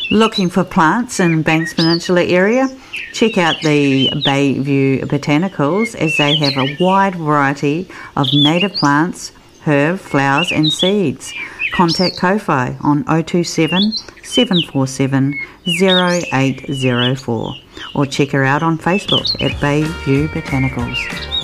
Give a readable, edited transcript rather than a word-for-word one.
Looking for plants in Banks Peninsula area? Check out the Bayview Botanicals, as they have a wide variety of native plants, herb, flowers and seeds. Contact Ko-Fi on 027 747 0804 or check her out on Facebook at Bayview Botanicals.